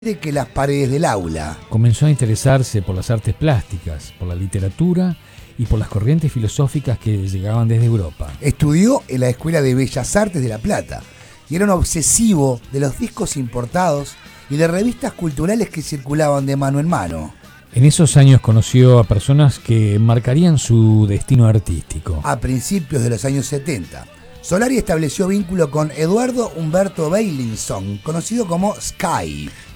que las paredes del aula. Comenzó a interesarse por las artes plásticas, por la literatura y por las corrientes filosóficas que llegaban desde Europa. Estudió en la Escuela de Bellas Artes de La Plata y era un obsesivo de los discos importados y de revistas culturales que circulaban de mano en mano. En esos años conoció a personas que marcarían su destino artístico. A principios de los años 70, Solari estableció vínculo con Eduardo Humberto Beilinson, conocido como Sky.